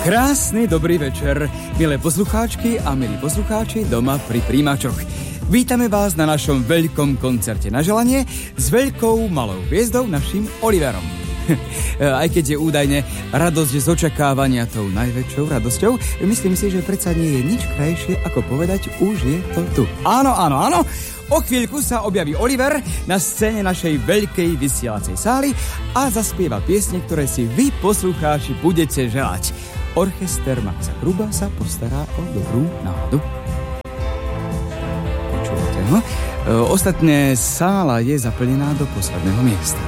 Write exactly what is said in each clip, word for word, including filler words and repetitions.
Krásny dobrý večer, milé poslucháčky a milí poslucháči doma pri príjimačoch. Vítame vás na našom veľkom koncerte na želanie s veľkou malou hviezdou, našim Oliverom. Aj keď je údajne radosť z očakávania tou najväčšou radosťou, myslím si, že predsa nie je nič krajšie, ako povedať, už je to tu. Áno, áno, áno. O chvíľku sa objaví Oliver na scéne našej veľkej vysielacej sály a zaspieva piesne, ktoré si vy, poslucháči, budete želať. Orchester Maxa Gruba sa postará o dobrú náladu. Počúvate, no? E, ostatne sála je zaplnená do posledného miesta.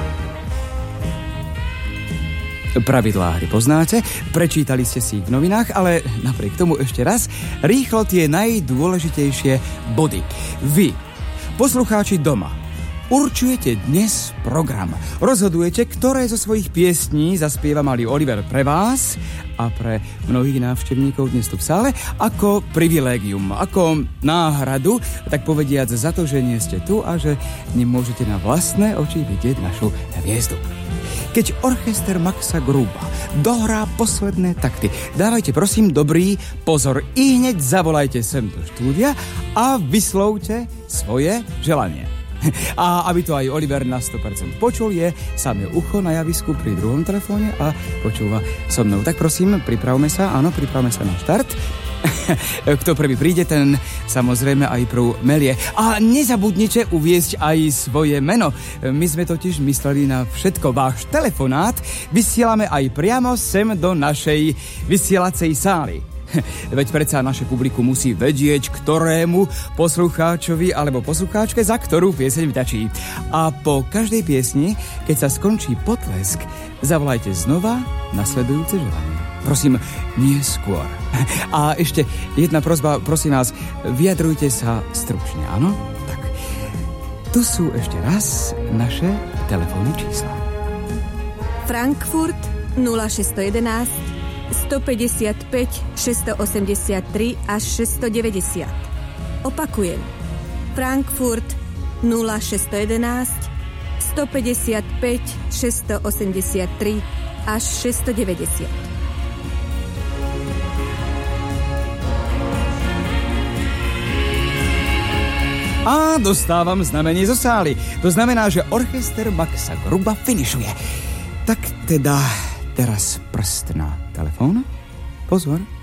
Pravidlá hry poznáte, prečítali ste si ich v novinách, ale napriek tomu ešte raz rýchlo tie najdôležitejšie body. Vy, poslucháči doma, určujete dnes program. Rozhodujete, ktoré zo svojich piesní zaspieva malý Oliver pre vás a pre mnohých návštevníkov dnes tu v sále ako privilégium, ako náhradu, tak povediac za to, že nie ste tu a že nemôžete na vlastné oči vidieť našu hviezdu. Keď orchester Maxa Gruba dohrá posledné takty, dávajte prosím dobrý pozor. I hneď zavolajte sem do štúdia a vyslovte svoje želanie. A aby to aj Oliver na sto percent počul, je samé ucho na javisku pri druhom telefóne a počúva so mnou. Tak prosím, pripravme sa, áno, pripravme sa na štart. Kto prvý príde, ten samozrejme aj prv melie. A nezabudnite uviesť aj svoje meno. My sme totiž mysleli na všetko. Váš telefonát vysielame aj priamo sem do našej vysielacej sály. Veď predsa naše publikum musí vedieť, ktorému poslucháčovi alebo poslucháčke za ktorú pieseň vďačí. A po každej piesni, keď sa skončí potlesk, zavolajte znova nasledujúce želanie. Prosím, nie skôr. A ešte jedna prosba, prosím vás, vyjadrujte sa stručne, áno? Tak, tu sú ešte raz naše telefónne čísla. Frankfurt nula šesť jedna jedna, päťstopäťdesiatpäť, šesťstoosemdesiattri až šesťstodeväťdesiat. Opakujem. Frankfurt nula šesť jedna jedna, päťstopäťdesiatpäť, šesťstoosemdesiattri až šesťstodeväťdesiat. A dostávam znamenie zo sály. To znamená, že orchester Maxa Gruba finišuje. Tak teda teraz prst na telefón. Pozor.